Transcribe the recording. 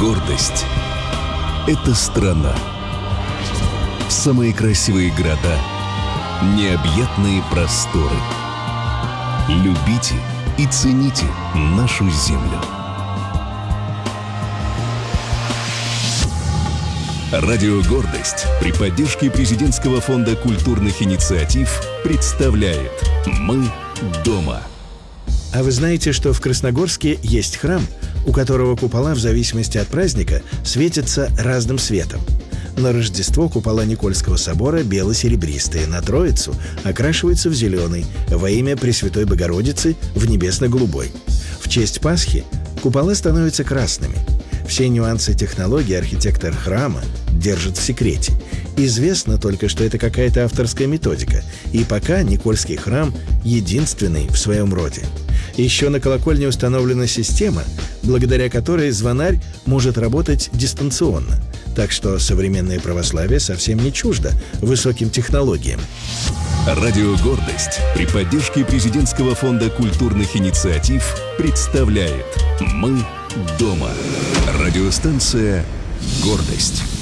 Гордость — это страна. Самые красивые города, необъятные просторы. Любите и цените нашу землю. Радио «Гордость» при поддержке Президентского фонда культурных инициатив представляет «Мы дома». А вы знаете, что в Красногорске есть храм, у которого купола в зависимости от праздника светятся разным светом? На Рождество купола Никольского собора бело-серебристые, на Троицу окрашиваются в зеленый, во имя Пресвятой Богородицы в небесно-голубой. В честь Пасхи купола становятся красными. Все нюансы технологии архитектор храма держит в секрете. Известно только, что это какая-то авторская методика, и пока Никольский храм единственный в своем роде. Еще на колокольне установлена система, благодаря которой звонарь может работать дистанционно. Так что современное православие совсем не чуждо высоким технологиям. Радио «Гордость» при поддержке Президентского фонда культурных инициатив представляет «Мы дома». Радиостанция «Гордость».